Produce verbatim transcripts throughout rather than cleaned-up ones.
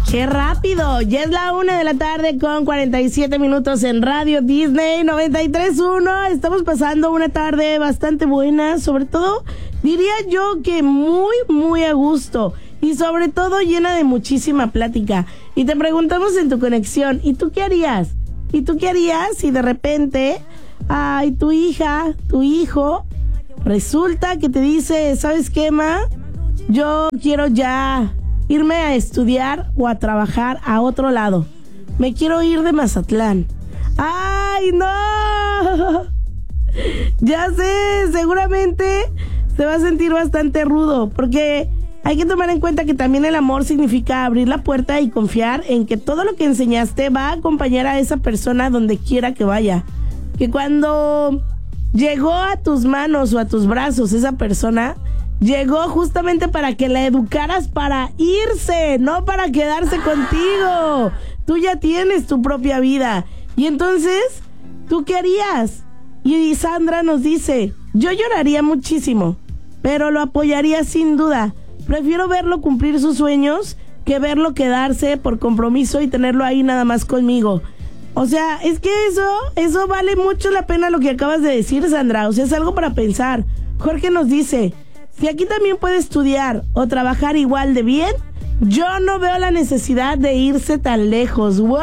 ¡Qué rápido! Ya es la una de la tarde con cuarenta y siete minutos en Radio Disney noventa y tres punto uno. Estamos pasando una tarde bastante buena, sobre todo diría yo que muy, muy a gusto y sobre todo llena de muchísima plática. Y te preguntamos en tu conexión, ¿y tú qué harías? ¿Y tú qué harías si de repente, ay, tu hija, tu hijo, resulta que te dice, ¿sabes qué, ma? Yo quiero ya irme a estudiar o a trabajar a otro lado. Me quiero ir de Mazatlán. ¡Ay, no! Ya sé, seguramente se va a sentir bastante rudo, porque hay que tomar en cuenta que también el amor significa abrir la puerta y confiar en que todo lo que enseñaste va a acompañar a esa persona donde quiera que vaya. Que cuando llegó a tus manos o a tus brazos esa persona, llegó justamente para que la educaras para irse, no para quedarse contigo. Tú ya tienes tu propia vida. Y entonces, ¿tú qué harías? Y Sandra nos dice, yo lloraría muchísimo, pero lo apoyaría sin duda. Prefiero verlo cumplir sus sueños que verlo quedarse por compromiso y tenerlo ahí nada más conmigo. O sea, es que eso, eso vale mucho la pena lo que acabas de decir, Sandra. O sea, es algo para pensar. Jorge nos dice, si aquí también puede estudiar o trabajar igual de bien, yo no veo la necesidad de irse tan lejos. ¡Wow!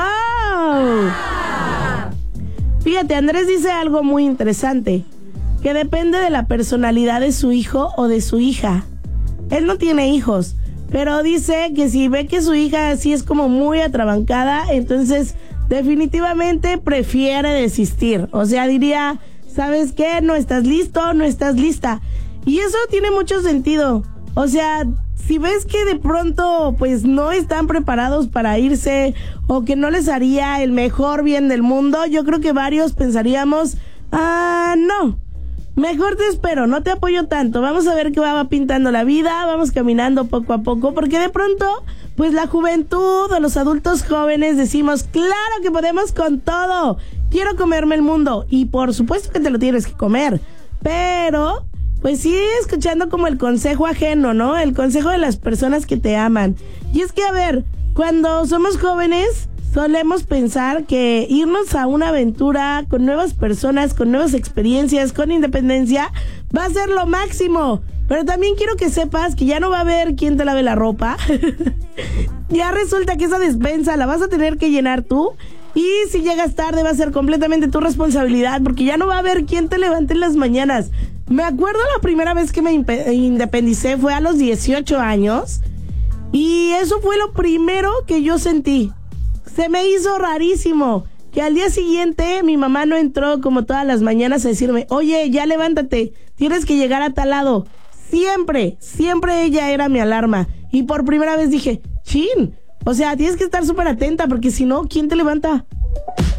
Fíjate, Andrés dice algo muy interesante, que depende de la personalidad de su hijo o de su hija. Él no tiene hijos, pero dice que si ve que su hija así es como muy atrabancada, entonces definitivamente prefiere desistir. O sea, diría, ¿sabes qué? No estás listo, no estás lista. Y eso tiene mucho sentido. O sea, si ves que de pronto pues no están preparados para irse o que no les haría el mejor bien del mundo, yo creo que varios pensaríamos, ah, no, mejor te espero, no te apoyo tanto, vamos a ver qué va pintando la vida, vamos caminando poco a poco, porque de pronto pues la juventud o los adultos jóvenes decimos, claro que podemos con todo, quiero comerme el mundo, y por supuesto que te lo tienes que comer, pero pues sí, escuchando como el consejo ajeno, ¿no? El consejo de las personas que te aman. Y es que, a ver, cuando somos jóvenes, solemos pensar que irnos a una aventura con nuevas personas, con nuevas experiencias, con independencia, va a ser lo máximo. Pero también quiero que sepas que ya no va a haber quien te lave la ropa. Ya resulta que esa despensa la vas a tener que llenar tú. Y si llegas tarde va a ser completamente tu responsabilidad, porque ya no va a haber quien te levante en las mañanas. Me acuerdo la primera vez que me independicé fue a los dieciocho años. Y eso fue lo primero que yo sentí. Se me hizo rarísimo que al día siguiente mi mamá no entró como todas las mañanas a decirme, oye, ya levántate, tienes que llegar a tal lado. Siempre, siempre ella era mi alarma. Y por primera vez dije, chin, o sea, tienes que estar súper atenta porque si no, ¿quién te levanta?